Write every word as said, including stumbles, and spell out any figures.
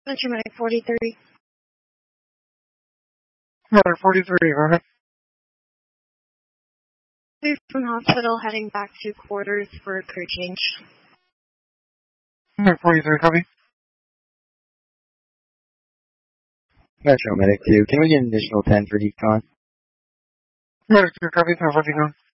Metro Medic forty-three. Medic forty-three, go ahead. We're from hospital heading back to quarters for a crew change. Medic forty-three, copy. Metro Medic two, can we get an additional ten for decon? Medic two, copy, ten for decon.